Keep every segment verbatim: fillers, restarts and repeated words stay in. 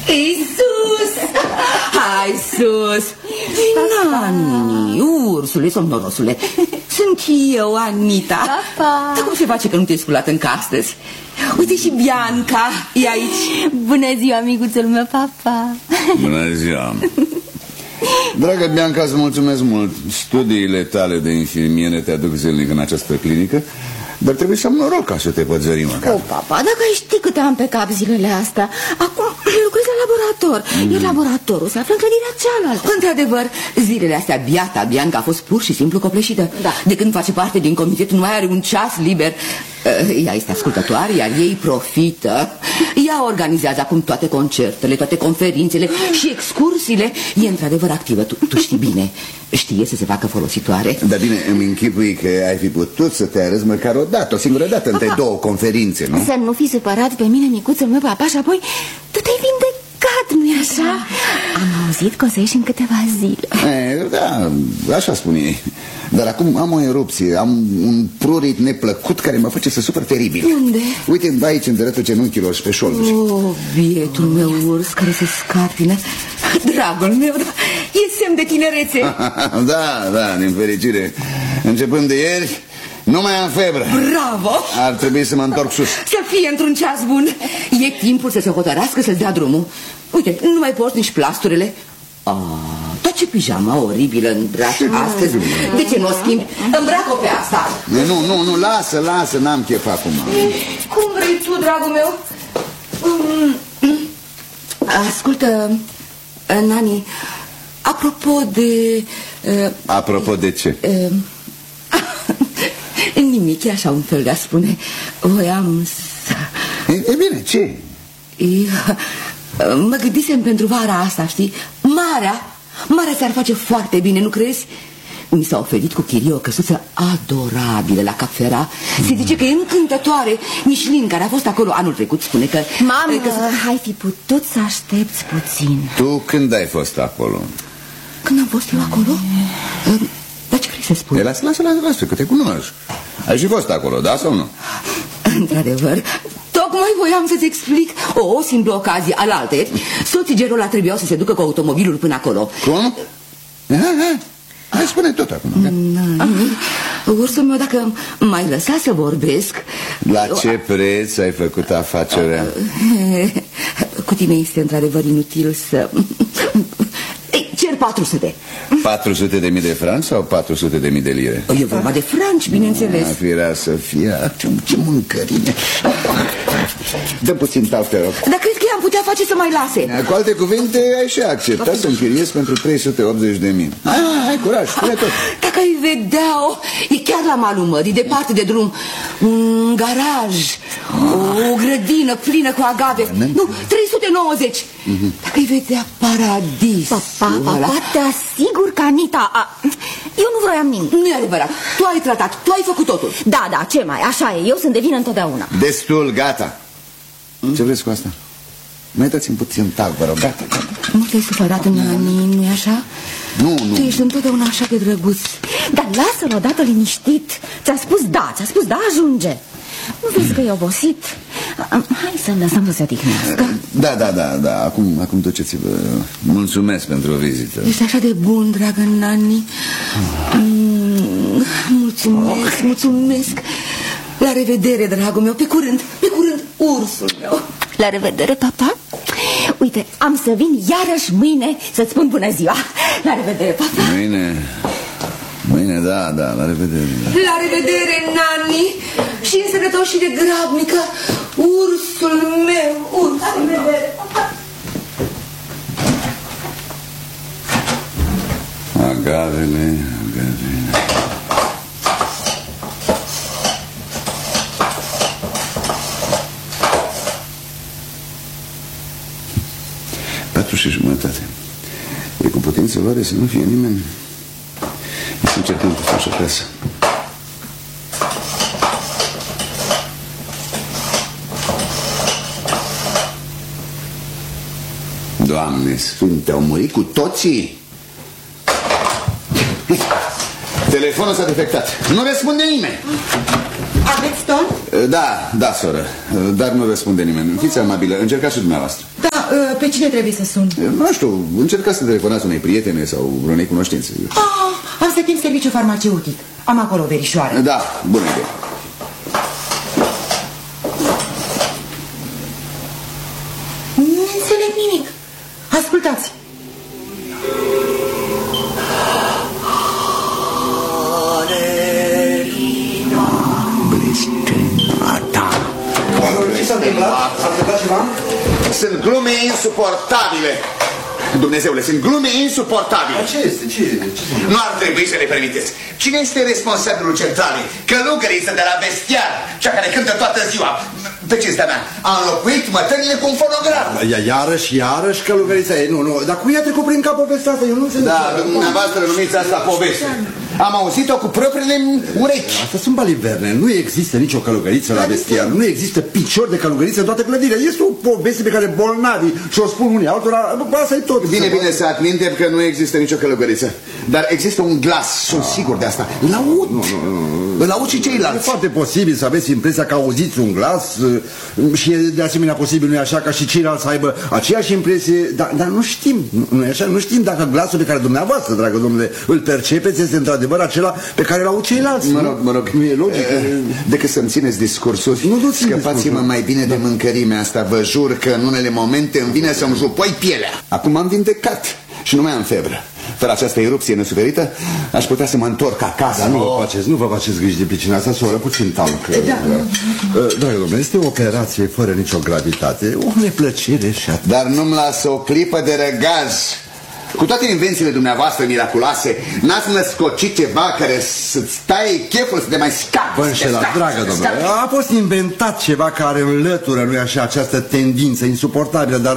Ei, sus! Hai sus! Nani, ursule, somnorosule, sunt eu, Anita. Papa. Dar cum se face că nu te-ai sculat încă astăzi? Uite și Bianca e aici. Bună ziua, amicuțul meu, papa. Bună ziua. Dragă Bianca, îți mulțumesc mult. Studiile tale de infirmiere te aduc zilnic în această clinică, dar trebuie să am noroc ca să te păzărim măcar. O, papa, dacă ai ști câte am pe cap zilele astea. Acum lucrez la laborator. mm. Iar laboratorul se află în clădirea cealaltă. Într-adevăr, zilele astea biata Bianca a fost pur și simplu copleșită. Da. De când face parte din comitet nu mai are un ceas liber. Ea este ascultătoare, iar ei profită. Ea organizează acum toate concertele, toate conferințele și excursiile. E într-adevăr activă, tu, tu știi bine. Știe să se facă folositoare. Dar bine, îmi închipui că ai fi putut să te arăți măcar o dată, o singură dată, între două conferințe, nu? Să nu fi supărat pe mine, micuțul meu, papa, și apoi tu te-ai vindecat, nu-i așa? Am auzit că o să ieși în câteva zile. E, da, așa spune ei. Dar acum am o erupție, am un prurit neplăcut care mă face să sufăr teribil. Unde? Uite, aici, în dreptul genunchilor și pe șolduri. Oh, bietul meu urs care se scarpină. Dragul meu, e semn de tinerețe. Da, da, din fericire. Începând de ieri, nu mai am febră. Bravo! Ar trebui să mă întorc sus. Să fie într-un ceas bun. E timpul să se hotărască să-ți dea drumul. Uite, nu mai porți nici plasturile. Ah, dar ce pijama oribilă îmbraci astăzi. De ce nu o schimbi? Îmbrac-o pe asta. Nu, nu, nu, lasă, lasă, n-am chef acum. Cum vrei tu, dragul meu? Ascultă, Nani, apropo de... Uh, apropo de ce? Uh, nimic, e așa un fel de a spune. Voiam să... E, e bine, ce? E, mă gândisem pentru vara asta, știi? Marea, marea ți-ar face foarte bine, nu crezi? Mi s-a oferit cu chirie o căsuță adorabilă la Capfera. Se zice că e încântătoare. Michelin, care a fost acolo anul trecut, spune că... Mamă, că... ai fi putut să aștepți puțin. Tu când ai fost acolo? Când am fost eu acolo? Dar ce vrei să spui? Lasă, lasă, lasă, lasă, că te cunoști. Ai și fost acolo, da sau nu? Într-adevăr, tocmai voiam să-ți explic o, o simplă ocazie alaltă. Soții Gerola trebuiau să se ducă cu automobilul până acolo. Cum? Ha, ha. Hai, spune tot acum. Ursul meu, dacă m-ai lăsat să vorbesc... La ce preț ai făcut afacerea? Cu tine este într-adevăr inutil să... Ei, cer patru sute. patru sute de mii de franci sau patru sute de mii de lire? E vorba de franci, bineînțeles. Firea să fie. Ce, ce mâncărine. Dă puțin taf, te rog. Dar cred că i-am putea face să mai lase. Cu alte cuvinte, ai și acceptat să închiriezi pentru trei sute optzeci de mii. Hai, hai, curaj, spune tot. Dacă ai vedea-o, e chiar la malul mării, departe de drum. Un garaj, o grădină plină cu agave. Nu, trei sute nouăzeci. Dacă ai vedea paradis. Papa, papa, te asigur că Anita a... Eu nu vroiam nimic. Nu e adevărat, tu ai tratat, tu ai făcut totul. Da, da, ce mai, așa e, eu sunt de vină întotdeauna. Destul, gata. Ce vreți cu asta? Mai dați-mi puțin tac, vă rog, gata, gata. Nu te-ai supărat, Nani, nu-i așa? Nu, nu. Tu ești întotdeauna așa de drăguț. Dar lasă-l odată liniștit. Ți-a spus da, ți-a spus da, ajunge. Nu vezi că e obosit? Hai să-l lăsăm să se odihnească. Da, da, da, da, acum, acum duceți-vă. Mulțumesc pentru o vizită. Ești așa de bun, dragă Nani. mm, Mulțumesc, mulțumesc. La revedere, dragul meu, pe curând, pe curând, ursul meu. La revedere, papa. Uite, am să vin iarăși mâine să-ți spun bună ziua. La revedere, papa. Mâine, mâine, da, da, la revedere, da. La revedere, Nani. Și în sănătos și de grabnică, ursul meu, ursul meu. Agavele, agavele. Patru și jumătate. E cu putință luare să nu fie nimeni. E să încercăm cu fașa acasă. Doamne Sfinte, au murit cu toții? Telefonul s-a defectat. Nu răspunde nimeni. Aveți ton? Da, da, soră. Dar nu răspunde nimeni. Fiți amabilă, încercați și dumneavoastră. Da. Da, pe cine trebuie să sun? Nu știu, încercați să telefonați unei prietene sau unei cunoștințe. Ah, am stătit în serviciu farmaceutic. Am acolo o verișoară. Da, bună idee. Nu înțeleg nimic. Ascultați. Blestemata. Ce s-a întâmplat? S-a întâmplat ceva? Sunt glume insuportabile. Dumnezeule, sunt glume insuportabile. Ce este? Ce, ce Nu ar trebui să le permiteți. Cine este responsabilul centralei? Călugăriță de la vestiar, cea care cântă toată ziua. Pe cinstea mea, a înlocuit mătănile cu un fonograf. Ia, iarăși, iarăși călugărița ei. Nu, nu, dar cu ea a trecut prin cap povestea asta, eu nu înțeleg. Da, dumneavoastră numiți asta poveste. Am auzit-o cu propriile urechi. Asta sunt baliverne. Nu există nicio călugăriță la vestiar. Nu există picior de călugăriță în toată clădirea. Este o poveste pe care bolnavii și-o spun unii altora. Asta e tot. Bine, bine să admitem că nu există nicio călugăriță. Dar există un glas, sunt sigur de asta. Îl aud. Nu, nu, nu. Îl aud și ceilalți. E foarte posibil să aveți impresia că auziți un glas și e de asemenea posibil, nu e așa, ca și ceilalți să aibă aceeași impresie, dar, dar nu știm, nu e așa, nu știm dacă glasul pe care dumneavoastră, dragă domnule, îl percepeți este într-adevăr acela pe care îl au ceilalți. Mă rog, mă rog, nu e logic. E, decât să-mi țineți discursuri, nu, nu scăpați-mă mai bine de mâncărimea asta, vă jur că în unele momente îmi vine să-mi jupoi pielea. Acum am vindecat și nu mai am febră. Fără această erupție nesuferită, aș putea să mă întorc acasă. Dar nu vă faceți, nu vă faceți griji de pricina asta, soră, puțin talc. Da. Dragă domnule, este o operație fără nicio gravitate, o neplăcere și atât. Dar nu-mi lasă o clipă de răgaz. Cu toate invențiile dumneavoastră miraculoase, n-ați născocit ceva care să-ți taie cheful să te mai scapi. Vă înșelați, dragă domnule. A fost inventat ceva care înlătură, nu-i așa, această tendință insuportabilă, dar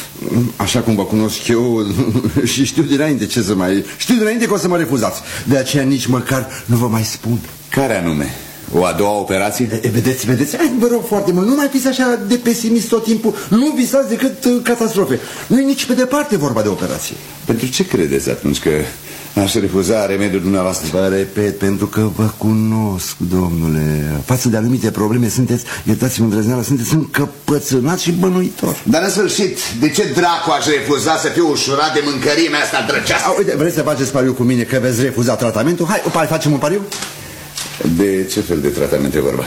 așa cum vă cunosc eu și știu dinainte ce să mai... Știu dinainte că o să mă refuzați. De aceea nici măcar nu vă mai spun. Care anume? O a doua operație? E, vedeți, vedeți, hai, vă rog foarte mult, nu mai fiți așa de pesimist tot timpul. Nu visați decât uh, catastrofe. Nu e nici pe departe vorba de operație. Pentru ce credeți atunci că aș refuza remediul dumneavoastră? Vă repet, pentru că vă cunosc, domnule. Față de anumite probleme sunteți, iertați-mă îndrăzneală, sunteți încăpățânat și bănuitor. Dar în sfârșit, de ce dracu aș refuza să fiu ușurat de mâncărimea asta drăcească? A, uite, vreți să faceți pariu cu mine că veți refuza tratamentul? Hai, opa, facem un pariu? De ce fel de tratament e vorba?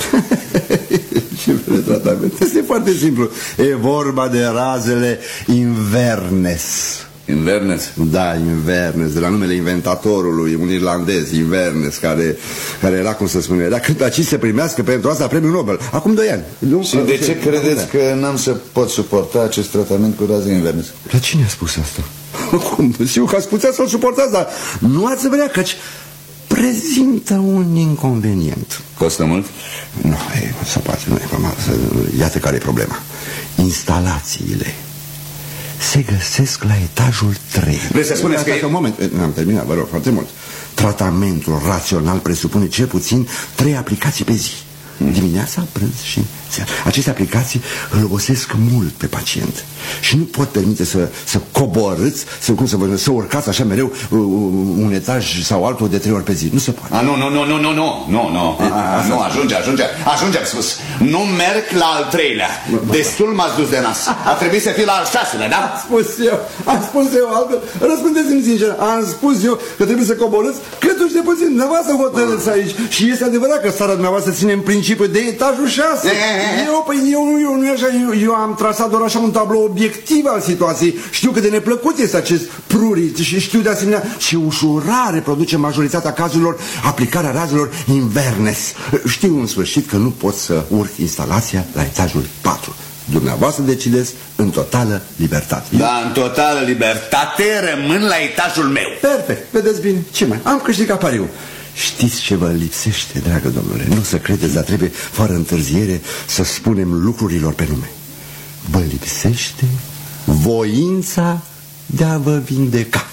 Ce fel de tratament? Este foarte simplu. E vorba de razele Inverness. Inverness? Da, Inverness, de la numele inventatorului, un irlandez, Inverness, care, care era, cum să spune, era cât aici să primească pentru asta premiul Nobel, acum doi ani. Nu? Și de ce credeți că n-am să pot suporta acest tratament cu raze Inverness? La cine a spus asta? Cum? Știu că ați putea să-l suportați, dar nu ați vrea, căci prezintă un inconvenient. Costă mult? Nu, e, să poate, nu e normal. Iată care e problema. Instalațiile se găsesc la etajul trei. Vreți să spuneți că... Un moment, n-am terminat, vă rog, foarte mult. Tratamentul rațional presupune cel puțin trei aplicații pe zi. Dimineața, prânz și seara. Aceste aplicații îl obosesc mult pe pacient și nu pot permite să, să coborâți, să, cum să, vă, să urcați așa mereu un etaj sau altul de trei ori pe zi. Nu se poate. A, nu, nu, nu, nu, nu, nu, nu, nu, nu, ajunge, ajunge, ajunge, am spus. Nu merg la al treilea. Destul m-ați dus de nas. A trebuit să fiu la al șaselea, da? Am spus eu, am spus eu altfel. Răspundeți-mi sincer, am spus eu că trebuie să coborâți câtuși de puțin. Dumneavoastră hotărâți aici. Și este adevărat că țara dumneavoastră ține în principiu de etajul șase. Eu, păi, eu, eu, nu așa, eu, eu am trasat doar așa un tablou obiectiv al situației. Știu cât de neplăcut este acest prurit și știu de asemenea ce ușurare produce majoritatea cazurilor aplicarea razelor Inverness. Știu în sfârșit că nu pot să urc instalația la etajul patru. Dumneavoastră decideți în totală libertate. Da, în totală libertate rămân la etajul meu. Perfect, vedeți bine. Ce mai? Am câștigat pariul. Știți ce vă lipsește, dragă domnule? Nu să credeți, dar trebuie, fără întârziere, să spunem lucrurilor pe nume. Vă lipsește voința de a vă vindeca.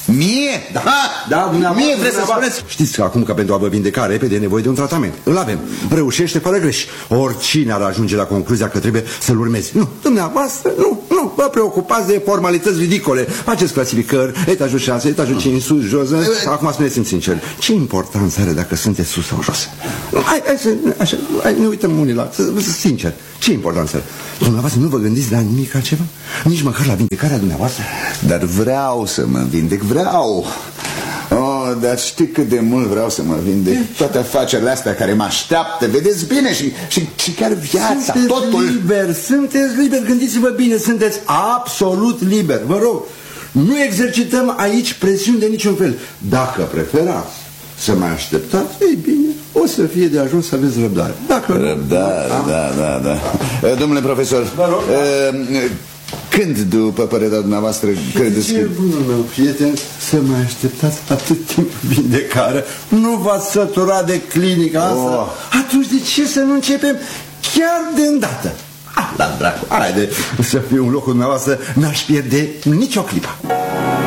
Mie? Da, da, dumneavoastră, Mie vreți să spuneți? Știți că acum că pentru a vă vindeca repede e nevoie de un tratament. Îl avem. Reușește fără greș. Oricine ar ajunge la concluzia că trebuie să-l urmezi. Nu, dumneavoastră, nu, nu. Vă preocupați de formalități ridicole. Faceți clasificări, etajul șase, etajul cinci, sus, jos. Acum spuneți-mi sincer, ce importanță are dacă sunteți sus sau jos? Hai, hai să, așa, hai, ne uităm unii la... Sincer, ce importanță are? Dumneavoastră nu vă gândiți la nimic altceva? Nici măcar la vindecarea dumneavoastră? Dar vreau să mă vindec, vreau. Oh, dar știi cât de mult vreau să mă vindec. Toate afacerile astea care mă așteaptă, vedeți bine, și, și, și chiar viața, sunteți totul. liber, sunteți liber, gândiți-vă bine, sunteți absolut liber. Vă rog, nu exercităm aici presiuni de niciun fel. Dacă preferați să mai așteptați, ei bine, o să fie de ajuns să aveți răbdare. Dacă Răbdare, nu, da, da, da, da. Domnule profesor, Vă rog, da. când, după părerea dumneavoastră, credeți că... Ce bunul meu prieten, să mai așteptați atât timp vindecarea? Nu v-ați săturat de clinica asta? Oh. Atunci de ce să nu începem chiar de îndată? Ah, da, dracu, haide să fiu în locul dumneavoastră, n-aș pierde nicio clipă.